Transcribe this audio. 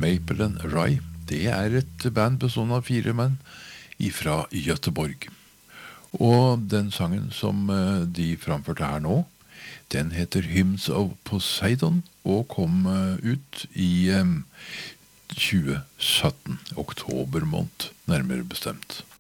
Maple and Rye. Det et band bestående av 4 menn fra Göteborg. Og den sangen som de framførte her nå, den heter Hymns of Poseidon, og kom ut i 2017, oktober måned, nærmere bestemt.